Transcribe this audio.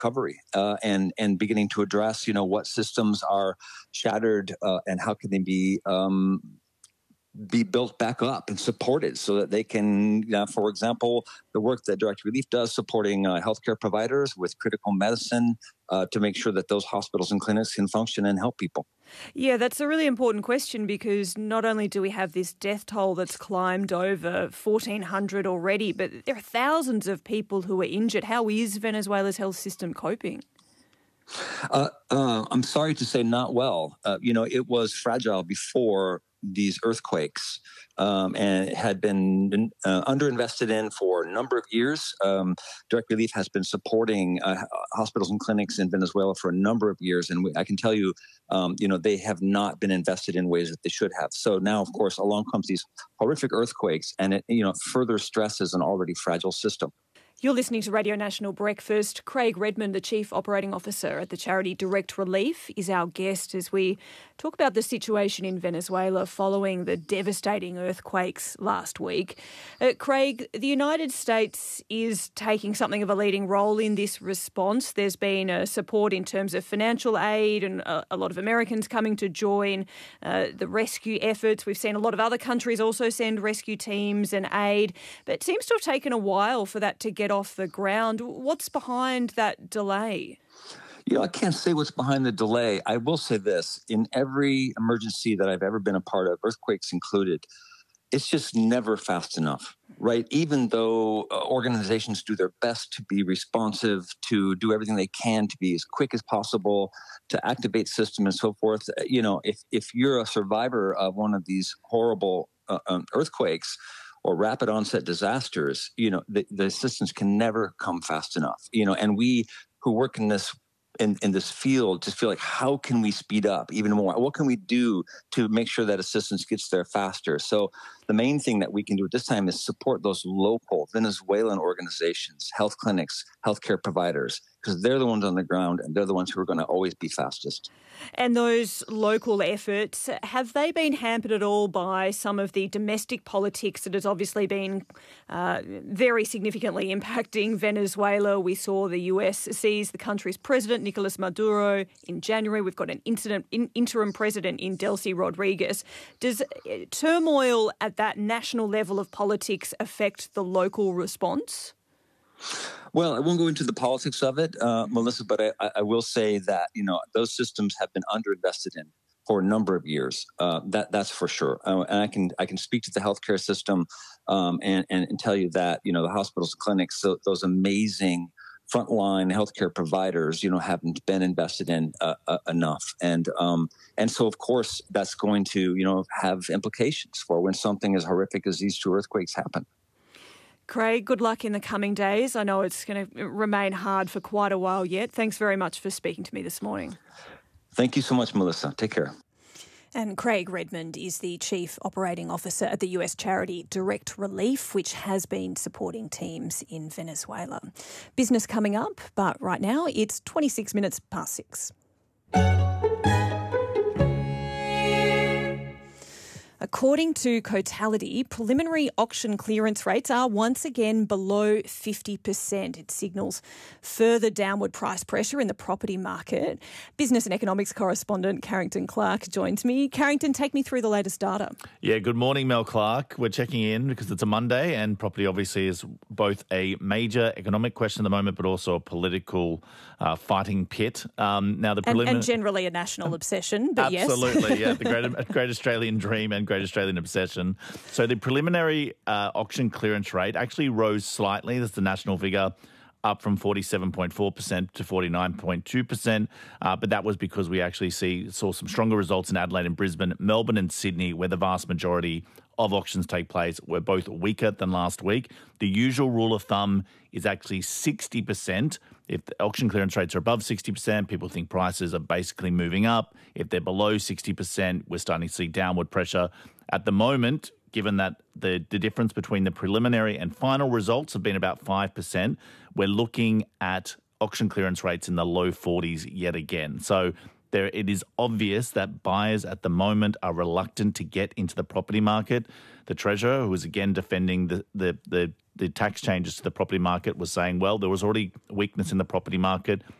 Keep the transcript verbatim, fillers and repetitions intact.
recovery uh, and and beginning to address, you know, what systems are shattered uh, and how can they be um, be built back up and supported so that they can, you know, for example, the work that Direct Relief does supporting uh, healthcare providers with critical medicine uh, to make sure that those hospitals and clinics can function and help people. Yeah, that's a really important question because not only do we have this death toll that's climbed over fourteen hundred already, but there are thousands of people who are injured. How is Venezuela's health system coping? Uh, uh, I'm sorry to say not well. Uh, you know, it was fragile before these earthquakes um, and it had been uh, underinvested in for a number of years. Um, Direct Relief has been supporting uh, hospitals and clinics in Venezuela for a number of years. And we, I can tell you, um, you know, they have not been invested in ways that they should have. So now, of course, along comes these horrific earthquakes and it, you know, further stresses an already fragile system. You're listening to Radio National Breakfast. Craig Redmond, the Chief Operating Officer at the charity Direct Relief, is our guest as we talk about the situation in Venezuela following the devastating earthquakes last week. Uh, Craig, the United States is taking something of a leading role in this response. There's been a support in terms of financial aid and a, a lot of Americans coming to join uh, the rescue efforts. We've seen a lot of other countries also send rescue teams and aid, but it seems to have taken a while for that to get off the ground. What's behind that delay? You know, I can't say what's behind the delay. I will say this. In every emergency that I've ever been a part of, earthquakes included, it's just never fast enough, right? Even though uh, organizations do their best to be responsive, to do everything they can to be as quick as possible, to activate system and so forth. You know, if, if you're a survivor of one of these horrible uh, um, earthquakes, or rapid onset disasters, you know, the, the assistance can never come fast enough, you know, and we who work in this in, in this field just feel like, how can we speed up even more? What can we do to make sure that assistance gets there faster? So the main thing that we can do at this time is support those local Venezuelan organizations, health clinics, healthcare providers, because they're the ones on the ground and they're the ones who are going to always be fastest. And those local efforts, have they been hampered at all by some of the domestic politics that has obviously been uh, very significantly impacting Venezuela? We saw the U S seize the country's president, Nicolas Maduro, in January. We've got an incident, in, interim president in Delcy Rodriguez. Does turmoil at that national level of politics affect the local response? Well, I won't go into the politics of it, uh, Melissa, but I, I will say that, you know, those systems have been underinvested in for a number of years. Uh, that that's for sure. Uh, and I can I can speak to the healthcare system um, and, and and tell you that, you know, the hospitals, clinics, so, those amazing frontline healthcare providers, you know, haven't been invested in uh, uh, enough. And um, and so, of course, that's going to, you know, have implications for when something as horrific as these two earthquakes happen. Craig, good luck in the coming days. I know it's going to remain hard for quite a while yet. Thanks very much for speaking to me this morning. Thank you so much, Melissa. Take care. And Craig Redmond is the Chief Operating Officer at the U S charity Direct Relief, which has been supporting teams in Venezuela. Business coming up, but right now it's twenty-six minutes past six. According to Cotality, preliminary auction clearance rates are once again below fifty percent. It signals further downward price pressure in the property market. Business and economics correspondent Carrington Clark joins me. Carrington, take me through the latest data. Yeah, good morning, Mel Clark. We're checking in because it's a Monday and property obviously is both a major economic question at the moment but also a political uh, fighting pit. Um, now the prelimin- and, and generally a national obsession, but absolutely, yes. yeah, the great, great Australian dream and Great Australian obsession. So the preliminary uh, auction clearance rate actually rose slightly. That's the national figure, up from forty-seven point four percent to forty-nine point two percent. Uh, but that was because we actually see saw some stronger results in Adelaide and Brisbane, Melbourne and Sydney, where the vast majority of auctions take place, were both weaker than last week. The usual rule of thumb is actually sixty percent. If the auction clearance rates are above sixty percent, people think prices are basically moving up. If they're below sixty percent, we're starting to see downward pressure. At the moment, given that the, the difference between the preliminary and final results have been about five percent, we're looking at auction clearance rates in the low forties yet again. So There, it is obvious that buyers at the moment are reluctant to get into the property market. The Treasurer, who is again defending the, the, the, the tax changes to the property market, was saying, well, there was already weakness in the property market.